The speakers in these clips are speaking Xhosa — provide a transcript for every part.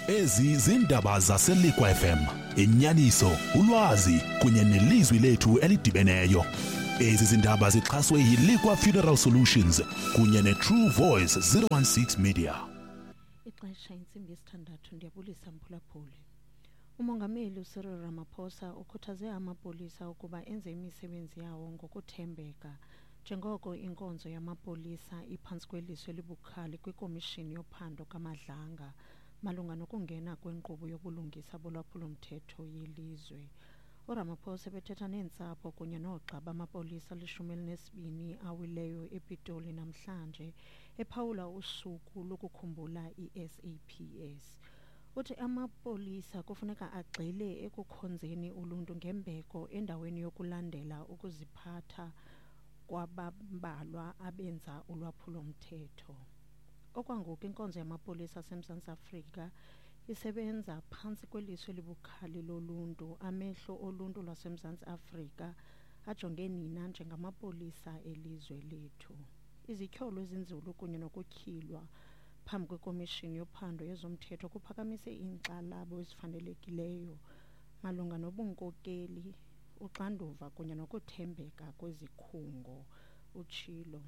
Ezi zindaba zaseLikwa FM, inyaniso, ulwazi kunye nelizwi lethu elidibeneyo. Ezi zindaba zixhaswe yiLikwa Funeral Solutions kunye neTrue Voice 016 Media. Ixesha intsimbi yesithandathu ndiyabulisa mphulaphuli. Umongameli Cyril Ramaphosa ukhuthaze amapolisa ukuba enze imisebenzi yawo ngokuthembeka njengoko inkonzo yamapolisa iphantsi kweliso elibukhali kwikomishini yophando kaMadlanga malunga nokungena kwenkqubo yobulungisa bolwaphulo-mthetho yelizwe. uRamaphosa bethetha neentsapho kunye noogxa bamapolisa 12 awileyo ePitoli namhlanje ephawula usuku lokukhumbula i-SAPS. Uthi amapolisa kufuneka agxile ekukhonzeni uluntu ngembeko endaweni yokulandela ukuziphatha kwabambalwa abenza ulwaphulo-mthetho. Okwangoku inkonzo yamapolisa aseMzantsi Afrika isebenza phantsi kweliso elibukhali loluntu. Amehlo oluntu lwaseMzantsi Afrika ajonge nina njengamapolisa elizwe lethu. Izityholo ezinzulu kunye nokutyhilwa phambi kwekomishini yophando yezomthetho kuphakamise iinkxalabo ezifanelekileyo malunga nobunkokeli, uxanduva kunye nokuthembeka kwezikhungo, utshilo.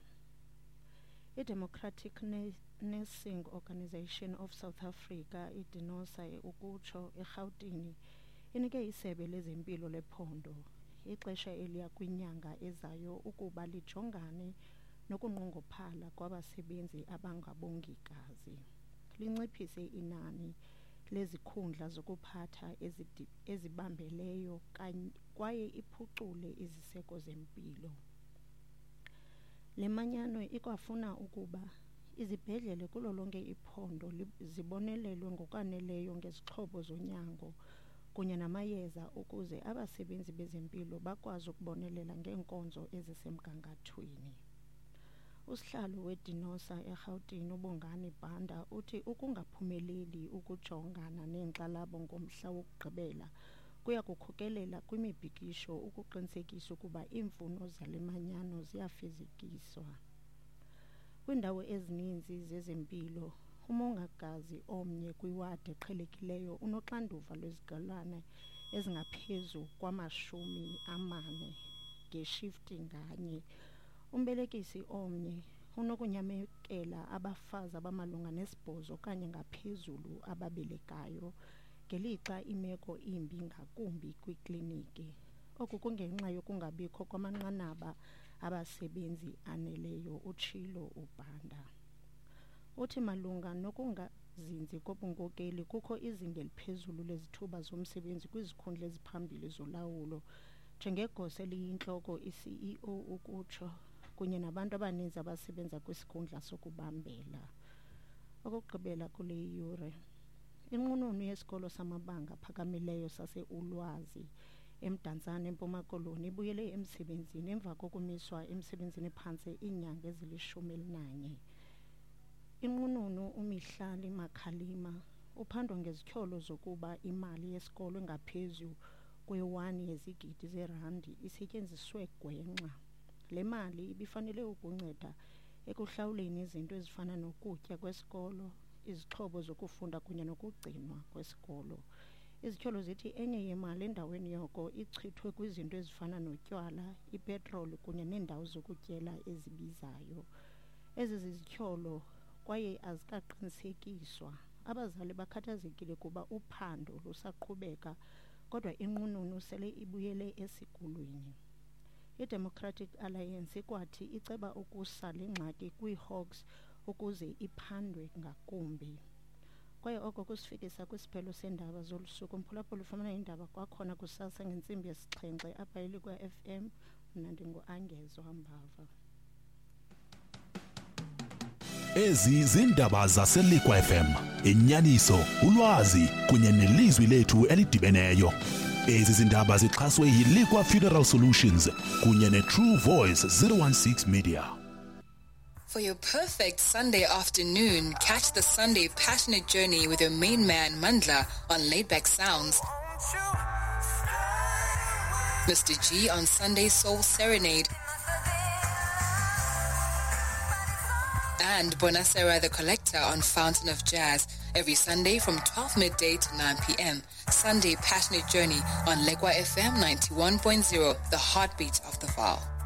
I-Democratic Nursing Organisation of South Africa, iDinosa ukutsho eRhawutini, inike isebe lezempilo lephondo ixesha eliya kwinyanga ezayo ukuba lijongane nokunqongophala kwabasebenzi abangabongikazi, linciphise inani lezikhundla zokuphatha ezibambeleyo kwaye iphucule iziseko zempilo. Le manyano ikwafuna ukuba izibhedlele kulo lonke iphondo zibonelelwe ngokwaneleyo ngezixhobo zonyango kunye namayeza ukuze abasebenzi bezempilo bakwazi ukubonelela ngeenkonzo ezisemgangathweni. Usihlalo weDinosa eRhawutini uBongani Banda uthi ukungaphumeleli ukujongana neenkxalabo ngomhla wokugqibela kuya kukhokelela kwimibhikisho ukuqinisekisa ukuba iimfuno zale manyano ziyafezekiswa. Kwiindawo ezininzi zezempilo, umongikazi omnye kwiwadi eqhelekileyo unoxanduva lwezigulana ezingaphezu kwama-40 ngeshifti nganye. Umbelekisi omnye unokunyamekela abafazi abamalunga ne8 okanye ngaphezulu ababelekayo ngelixa imeko imbi ngakumbi kwiikliniki. Oku kungenxa yokungabikho kwamanqanaba abasebenzi aneleyo, utshilo uBanda. Uthi malunga nokungazinzi kobunkokeli kukho izinga eliphezulu lezithuba zomsebenzi kwizikhundla eziphambili zolawulo njengegosa eliyintloko i-CEO ukutsho kunye nabantu abaninzi abasebenza kwisikhundla sokubambela. Okugqibela kule yure, inqununu yesikolo samabanga aphakamileyo sase-Ulwazi eMdantsane eMpuma Koloni ibuyele emsebenzini emva kokumiswa emsebenzini phantse iinyanga ezili-11. Inqununu uMihlali Makhalima uphandwa ngezityholo zokuba imali yesikolo engaphezu kwe-1 yezigidi zeerandi isetyenziswe gwenxa. Le mali ibifanele ukunceda ekuhlawuleni izinto ezifana nokutya kwesikolo, izixhobo zokufunda kunye nokugcinwa kwesikolo. Izityholo zithi enye yemali endaweni yoko ichithwe kwizinto ezifana notywala, ipetroli kunye neendawo zokutyela ezibizayo. Ezi zityholo kwaye azikaqinisekiswa. Abazali bakhathazekile kuba uphando lusaqhubeka kodwa inqununu sele ibuyele esikolweni. I-Democratic Alliance ikwathi iceba ukusa le ngxaki kwii-Hawks ukuze iphandwe ngakumbi. Kwaye oko kusifikisa kwisiphelo seendaba zolu suku. Mphulaphuli ufumana iindaba kwakhona kusasa ngentsimbi yesi-7 apha eLikwa FM. Mna ndinguAngezwa Mbava. Ezi zindaba zaseLikwa FM, inyaniso, ulwazi kunye nelizwi lethu elidibeneyo. Ezi zindaba zixhaswe yiLikwa Funeral Solutions kunye neTrue Voice 016 Media. For your perfect Sunday afternoon, catch the Sunday passionate journey with your main man Mandla on Laidback Sounds. Mr. G on Sunday Soul Serenade. And Bonasera the Collector on Fountain of Jazz every Sunday from 12 midday to 9 p.m. Sunday Passionate Journey on Lekwa FM 91.0, the heartbeat of the Vaal.